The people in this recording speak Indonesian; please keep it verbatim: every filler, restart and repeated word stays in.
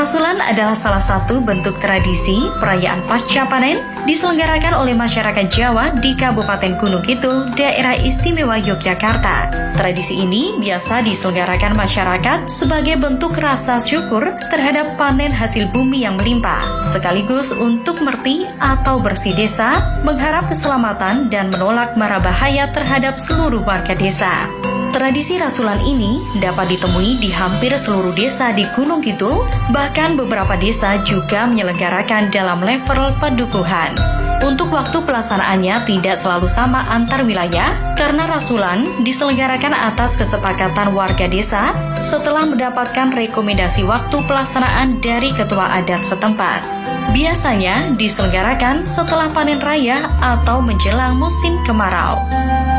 Rasulan adalah salah satu bentuk tradisi perayaan pasca panen diselenggarakan oleh masyarakat Jawa di Kabupaten Gunung Kidul, Daerah Istimewa Yogyakarta. Tradisi ini biasa diselenggarakan masyarakat sebagai bentuk rasa syukur terhadap panen hasil bumi yang melimpah, sekaligus untuk merti atau bersih desa, mengharap keselamatan dan menolak mara bahaya terhadap seluruh warga desa. Tradisi rasulan ini dapat ditemui di hampir seluruh desa di Gunung Kidul, bahkan beberapa desa juga menyelenggarakan dalam level pedukuhan. Untuk waktu pelaksanaannya tidak selalu sama antar wilayah, karena rasulan diselenggarakan atas kesepakatan warga desa setelah mendapatkan rekomendasi waktu pelaksanaan dari ketua adat setempat. Biasanya diselenggarakan setelah panen raya atau menjelang musim kemarau.